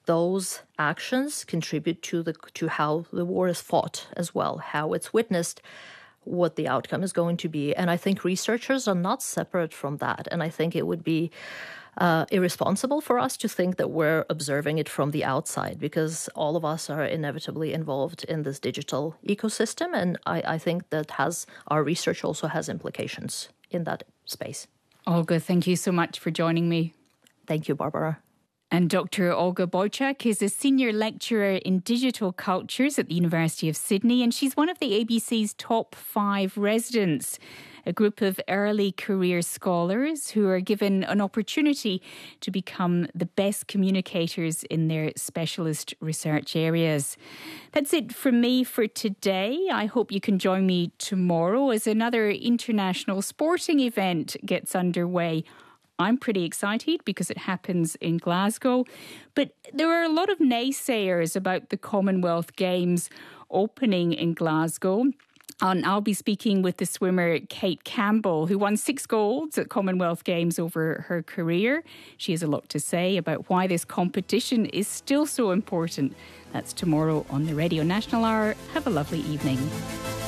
those actions contribute to how the war is fought as well, how it's witnessed, what the outcome is going to be. And I think researchers are not separate from that. And I think it would be irresponsible for us to think that we're observing it from the outside, because all of us are inevitably involved in this digital ecosystem. And I think that our research also has implications in that space. Olga, thank you so much for joining me. Thank you, Barbara. And Dr. Olga Bojczak is a senior lecturer in digital cultures at the University of Sydney, and she's one of the ABC's top 5 residents, a group of early career scholars who are given an opportunity to become the best communicators in their specialist research areas. That's it from me for today. I hope you can join me tomorrow as another international sporting event gets underway. I'm pretty excited because it happens in Glasgow. But there are a lot of naysayers about the Commonwealth Games opening in Glasgow. And I'll be speaking with the swimmer Kate Campbell, who won 6 golds at Commonwealth Games over her career. She has a lot to say about why this competition is still so important. That's tomorrow on the Radio National Hour. Have a lovely evening.